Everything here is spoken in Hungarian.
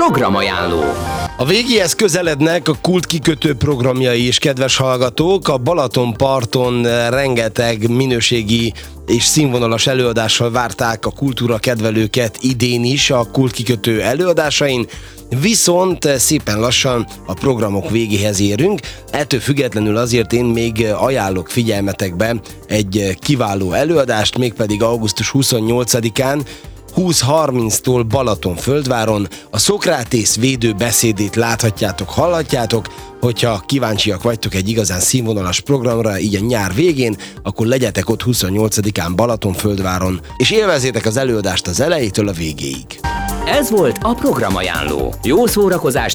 Programajánló. A végéhez közelednek a Kult kikötő programjai is, kedves hallgatók. A Balatonparton rengeteg minőségi és színvonalas előadással várták a kultúra kedvelőket idén is a Kult kikötő előadásain, viszont szépen lassan a programok végéhez érünk. Ettől függetlenül azért én még ajánlok figyelmetekbe egy kiváló előadást, mégpedig augusztus 28-án 20:30-tól Balatonföldváron a Szokratész védő beszédét láthatjátok, hallhatjátok. Hogyha kíváncsiak vagytok egy igazán színvonalas programra, így a nyár végén, akkor legyetek ott 28-án Balatonföldváron, és élvezzétek az előadást az elejétől a végéig. Ez volt a Programajánló. Jó szórakozást